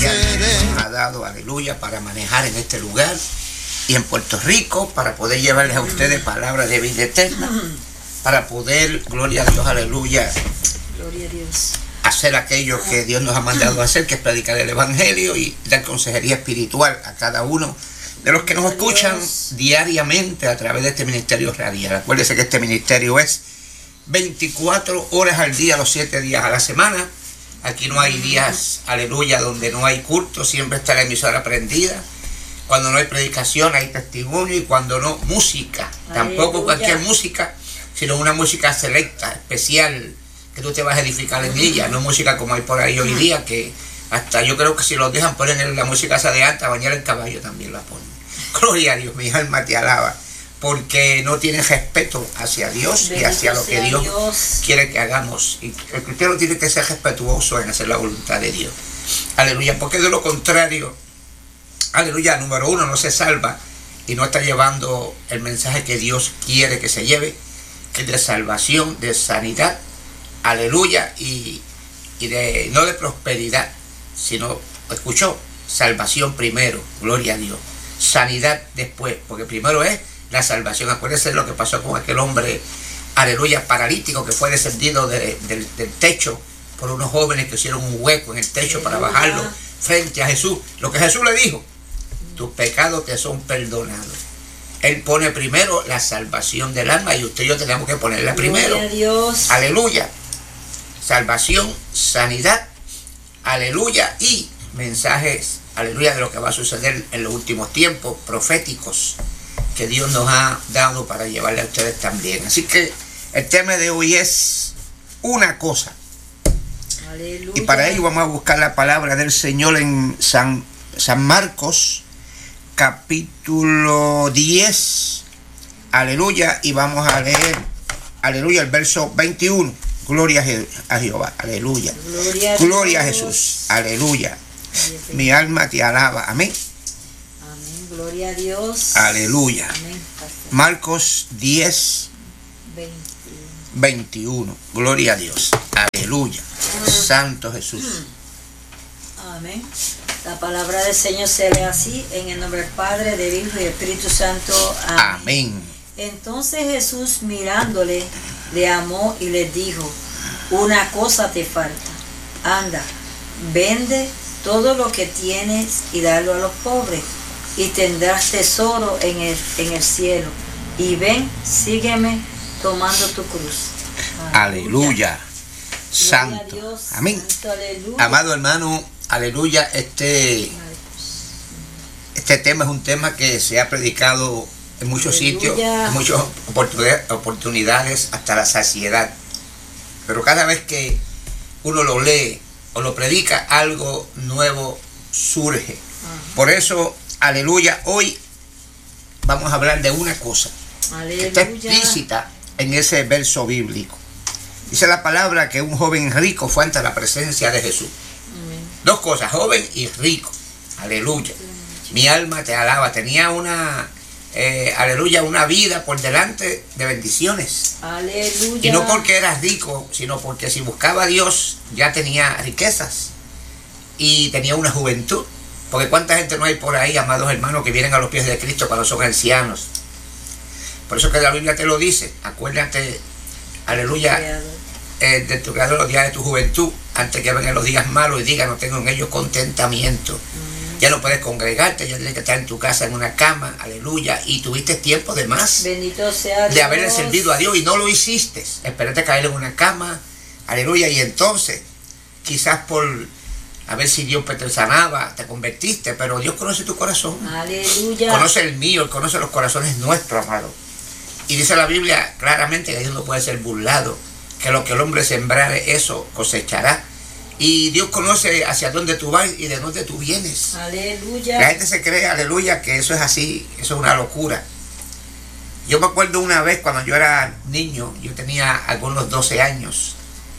especial que nos ha dado, aleluya, para manejar en este lugar y en Puerto Rico, para poder llevarles a ustedes palabras de vida eterna, para poder, gloria a Dios, aleluya, Gloria a Dios. hacer aquello que Dios nos ha mandado a hacer, que es predicar el Evangelio y dar consejería espiritual a cada uno de los que nos escuchan diariamente a través de este ministerio radial. Acuérdense que este ministerio es 24 horas al día, los 7 días a la semana. Aquí no hay días, aleluya, donde no hay culto, siempre está la emisora prendida. Cuando no hay predicación hay testimonio, y cuando no, música. Tampoco cualquier música, sino una música selecta, especial, que tú te vas a edificar en ella. No música como hay por ahí hoy día, que hasta yo creo que si los dejan poner la música esa de alta, bañar el caballo también la ponen. Gloria a Dios, mi alma te alaba, porque no tienen respeto hacia Dios y hacia lo que Dios quiere que hagamos. Y el cristiano tiene que ser respetuoso en hacer la voluntad de Dios. Aleluya, porque de lo contrario, aleluya, número uno, no se salva y no está llevando el mensaje que Dios quiere que se lleve, que es de salvación, de sanidad, aleluya, y no de prosperidad, sino, escuchó, salvación primero, gloria a Dios, sanidad después, porque primero es la salvación. Acuérdense lo que pasó con aquel hombre, aleluya, paralítico, que fue descendido del techo por unos jóvenes que hicieron un hueco en el techo para bajarlo frente a Jesús. Lo que Jesús le dijo: tus pecados te son perdonados. Él pone primero la salvación del alma, y usted y yo tenemos que ponerla primero. Gloria a Dios. Aleluya. Salvación, sanidad, aleluya, y mensajes, aleluya, de lo que va a suceder en los últimos tiempos, proféticos, que Dios nos ha dado para llevarle a ustedes también. Así que el tema de hoy es una cosa. Aleluya. Y para ello vamos a buscar la palabra del Señor en San Marcos, capítulo 10, aleluya, y vamos a leer, aleluya, el verso 21. Gloria a Jehová, aleluya. Gloria a Jesús, aleluya. Mi alma te alaba, amén. Amén, gloria a Dios. Aleluya. Amén. Marcos 10, 21. Gloria a Dios, aleluya. Santo Jesús. Amén. La palabra del Señor se lee así, en el nombre del Padre, del Hijo y del Espíritu Santo. Amén. Amén. Entonces Jesús, mirándole, le amó y le dijo: una cosa te falta. Anda, vende todo lo que tienes y dalo a los pobres, y tendrás tesoro en el cielo. Y ven, sígueme tomando tu cruz. Aleluya. Santo. Dios, amén. santo, aleluya. Amado hermano, aleluya, este tema es un tema que se ha predicado en muchos sitios, en muchas oportunidades, hasta la saciedad. Pero cada vez que uno lo lee o lo predica, algo nuevo surge. Por eso, aleluya, hoy vamos a hablar de una cosa que está explícita en ese verso bíblico. Dice la palabra que un joven rico fue ante la presencia de Jesús. Dos cosas, joven y rico. Aleluya. Mi alma te alaba. Tenía aleluya, una vida por delante de bendiciones. Aleluya. Y no porque era rico, sino porque si buscaba a Dios ya tenía riquezas y tenía una juventud. Porque cuánta gente no hay por ahí, amados hermanos, que vienen a los pies de Cristo cuando son ancianos. Por eso que la Biblia te lo dice. Acuérdate, aleluya, de tu creador, los días de tu juventud, antes que vengan los días malos y digan: no tengo en ellos contentamiento. Ya no puedes congregarte, ya tienes que estar en tu casa en una cama, aleluya, y tuviste tiempo de más. Bendito sea Dios. De haberle servido a Dios y no lo hiciste. Esperaste caer en una cama, aleluya, y entonces, quizás por a ver si Dios te sanaba, te convertiste, pero Dios conoce tu corazón. Aleluya. Conoce el mío, Él conoce los corazones nuestros, amado. Y dice la Biblia claramente que Dios no puede ser burlado, que lo que el hombre sembrare, eso cosechará. Y Dios conoce hacia dónde tú vas y de dónde tú vienes. Aleluya. La gente se cree, aleluya, que eso es así, eso es una locura. Yo me acuerdo una vez cuando yo era niño, yo tenía algunos 12 años,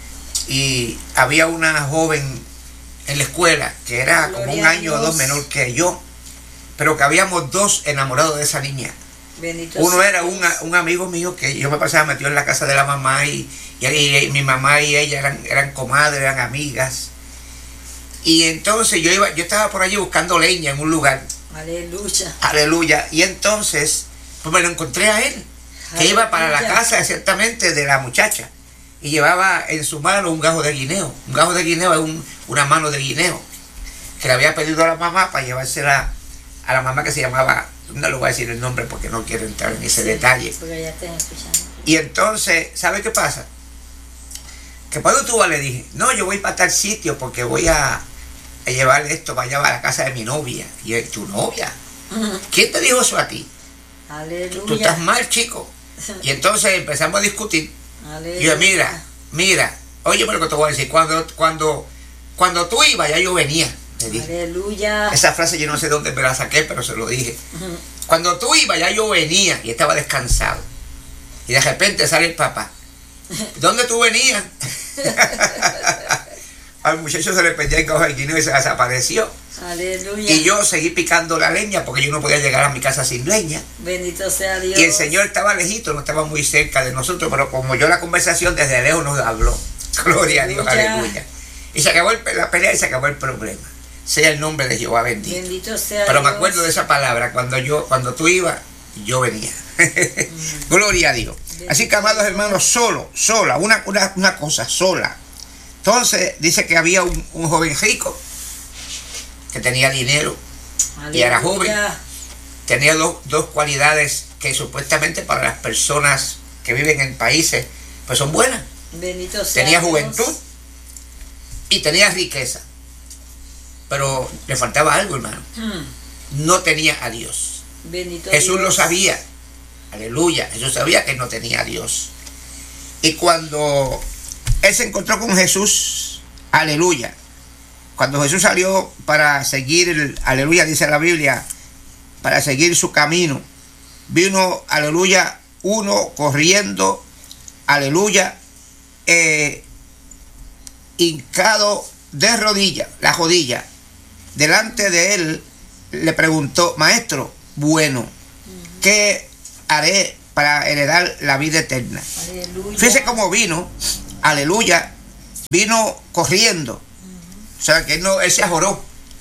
y había una joven en la escuela que era como un año o dos menor que yo, pero que habíamos dos enamorados de esa niña. Bendito Uno era un amigo mío que yo me pasaba metido en la casa de la mamá, y mi mamá y ella eran comadres, eran amigas. Y entonces yo estaba por allí buscando leña en un lugar. Aleluya. Aleluya. Y entonces, pues me lo encontré a él, que iba para la casa exactamente de la muchacha. Y llevaba en su mano un gajo de guineo. Un gajo de guineo es una mano de guineo, que le había pedido a la mamá para llevársela a la mamá, que se llamaba, no le voy a decir el nombre porque no quiero entrar en ese detalle. Porque ya están escuchando. Y entonces, ¿sabe qué pasa? Que cuando tú vas, le dije, no, yo voy para tal sitio porque voy a llevar esto para allá a la casa de mi novia. Y yo, ¿tu novia? ¿Quién te dijo eso a ti? Aleluya. Tú estás mal, chico. Y entonces empezamos a discutir. Aleluya. Y yo, mira, óyeme lo que te voy a decir. Cuando tú ibas, ya yo venía. Le dije. Aleluya. Esa frase yo no sé dónde me la saqué, pero se lo dije. Cuando tú ibas, ya yo venía y estaba descansado. Y de repente sale el papá. ¿Dónde tú venías? Al muchacho se le perdía el gajo de guineo y se desapareció. Aleluya. Y yo seguí picando la leña porque yo no podía llegar a mi casa sin leña. Bendito sea Dios. Y el Señor estaba lejito, no estaba muy cerca de nosotros, pero como yo la conversación desde lejos nos habló. Gloria a Dios, aleluya. Y se acabó la pelea y se acabó el problema. Sea el nombre de Jehová bendito. Bendito sea Pero Dios. me acuerdo de esa palabra, cuando tú ibas, yo venía. Gloria a Dios. Así que, amados hermanos, sola, una cosa, sola. Entonces, dice que había un joven rico que tenía dinero. Aleluya. Y era joven. Tenía dos cualidades que supuestamente para las personas que viven en países, pues son buenas. Bendito sea tenía Dios. Juventud y tenía riqueza. Pero le faltaba algo, hermano. No tenía a Dios. Bendito Jesús Dios. lo sabía. Aleluya. Jesús sabía que no tenía a Dios. Y cuando él se encontró con Jesús, aleluya. Cuando Jesús salió para seguir, aleluya, dice la Biblia, para seguir su camino, vino, aleluya, uno corriendo, aleluya, hincado de rodillas, la rodilla, delante de él, le preguntó, maestro, bueno, ¿qué haré para heredar la vida eterna? Aleluya. Fíjese cómo vino, aleluya, vino corriendo. O sea, que él se ajoró.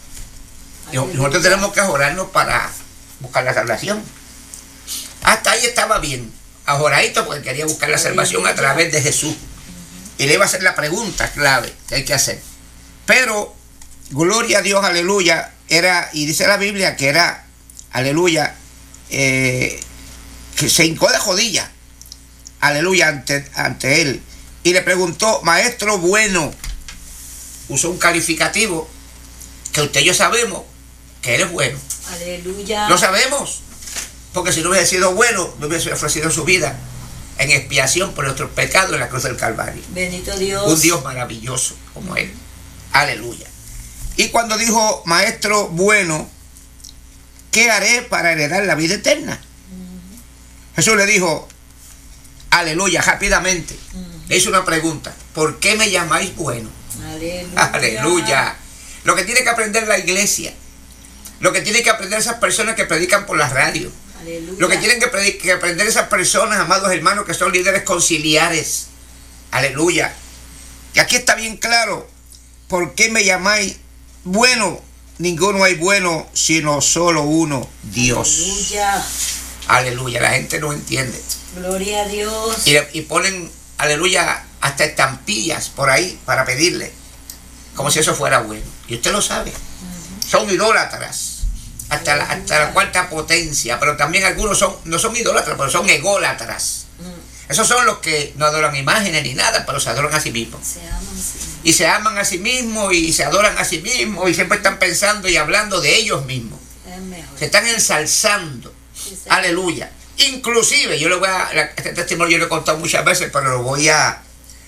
Y nosotros tenemos que ajorarnos para buscar la salvación. Hasta ahí estaba bien, ajoradito, porque quería buscar la salvación a través de Jesús. Y le iba a hacer la pregunta clave que hay que hacer. Pero, gloria a Dios, aleluya, y dice la Biblia que era, aleluya, que se hincó de rodillas, aleluya, ante él. Y le preguntó, maestro bueno, usó un calificativo que usted y yo sabemos que él es bueno. Aleluya. Lo sabemos, porque si no hubiese sido bueno, no hubiese ofrecido su vida en expiación por nuestros pecados en la cruz del Calvario. Bendito Dios. Un Dios maravilloso como él. Aleluya. Y cuando dijo, maestro bueno, ¿qué haré para heredar la vida eterna? Jesús le dijo, aleluya, rápidamente. Le hizo una pregunta, ¿por qué me llamáis bueno? Aleluya. Aleluya. Lo que tiene que aprender la iglesia, lo que tienen que aprender esas personas que predican por la radio, Aleluya. lo que tienen que aprender esas personas, amados hermanos, que son líderes conciliares. Aleluya. Y aquí está bien claro, ¿por qué me llamáis bueno? Ninguno hay bueno, sino solo uno, Dios. Aleluya. Aleluya. La gente no entiende. Gloria a Dios. Y ponen, aleluya, hasta estampillas por ahí para pedirle, como si eso fuera bueno. Y usted lo sabe. Son idólatras, hasta la cuarta potencia, pero también algunos no son idólatras, pero son ególatras. Esos son los que no adoran imágenes ni nada, pero se adoran a sí mismos. Y se aman a sí mismos y se adoran a sí mismos y siempre están pensando y hablando de ellos mismos. Se están ensalzando. Aleluya. Inclusive, este testimonio yo lo he contado muchas veces, pero lo voy a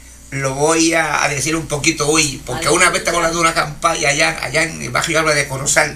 decir un poquito hoy, porque aleluya. Una vez estaba hablando de una campaña allá en el barrio Alba de Corozal,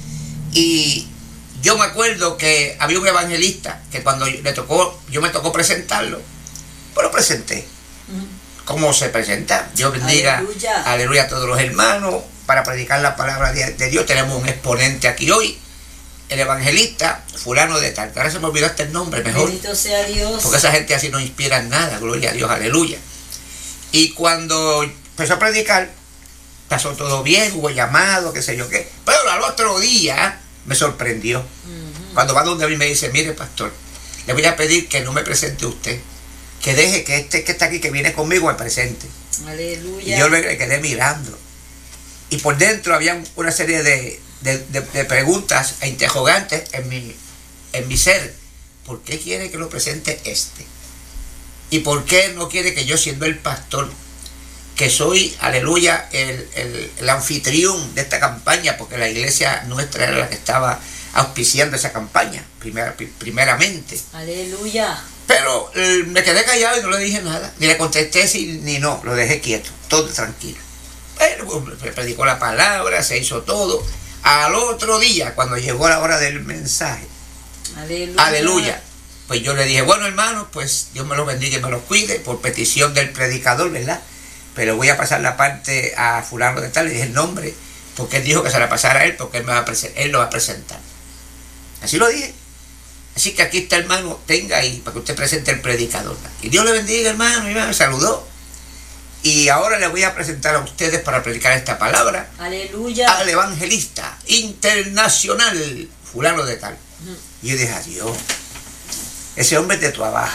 y yo me acuerdo que había un evangelista que cuando me tocó presentarlo, pues lo presenté. ¿Cómo se presenta? Dios bendiga, aleluya, a todos los hermanos, para predicar la palabra de Dios. Tenemos un exponente aquí hoy, el evangelista fulano de tal, que ahora se me olvidó hasta el nombre mejor. Bendito sea Dios. Porque esa gente así no inspira nada, gloria a Dios, aleluya. Y cuando empezó a predicar, pasó todo bien, hubo llamado, qué sé yo qué. Pero al otro día me sorprendió. Cuando va donde a mí me dice, mire pastor, le voy a pedir que no me presente usted, que deje que este que está aquí, que viene conmigo, me presente. Aleluya. Y yo le quedé mirando. Y por dentro había una serie de preguntas e interrogantes en mi ser. ¿Por qué quiere que lo presente este? ¿Y por qué no quiere que yo, siendo el pastor, que soy, aleluya, el anfitrión de esta campaña, porque la iglesia nuestra era la que estaba auspiciando esa campaña, primeramente? Aleluya. Pero me quedé callado y no le dije nada, ni le contesté sí ni no, lo dejé quieto, todo tranquilo. Pero predicó la palabra, se hizo todo. Al otro día, cuando llegó la hora del mensaje, aleluya, pues yo le dije, bueno hermano, pues Dios me los bendiga y me los cuide, por petición del predicador, ¿verdad? Pero voy a pasar la parte a fulano de tal, le dije el nombre, porque él dijo que se la pasara a él, porque él lo va a presentar. Así lo dije. Así que aquí está, hermano, tenga ahí, para que usted presente el predicador. Y Dios le bendiga, hermano, y me saludó. Y ahora le voy a presentar a ustedes para predicar esta palabra. Aleluya. Al evangelista internacional, fulano de tal. Y yo dije, adiós, ese hombre es de tu abajo.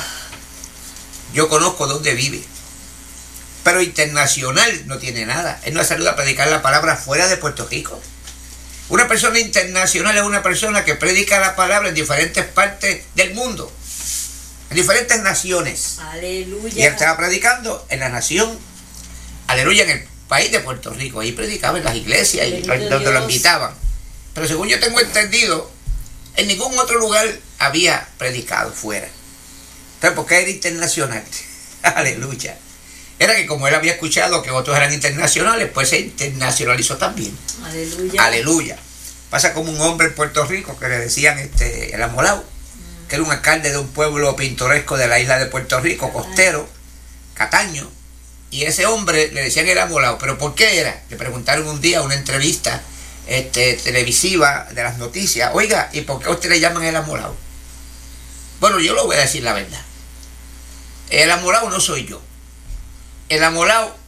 Yo conozco dónde vive. Pero internacional no tiene nada. Él no ha salido a predicar la palabra fuera de Puerto Rico. Una persona internacional es una persona que predica la palabra en diferentes partes del mundo, en diferentes naciones. Aleluya. Y él estaba predicando en la nación, aleluya, en el país de Puerto Rico. Ahí predicaba en las iglesias y donde lo invitaban. Pero según yo tengo entendido, en ningún otro lugar había predicado fuera. Entonces, ¿por qué era internacional? Aleluya. Era que como él había escuchado que otros eran internacionales, pues se internacionalizó también. Aleluya. Aleluya. Pasa como un hombre en Puerto Rico que le decían el Amolao, que era un alcalde de un pueblo pintoresco de la isla de Puerto Rico, costero, Cataño. Y ese hombre le decían el Amolao. ¿Pero por qué era? Le preguntaron un día en una entrevista televisiva de las noticias, oiga, ¿y por qué a usted le llaman el Amolao? Bueno, yo le voy a decir la verdad. El Amolao no soy yo. El Amolao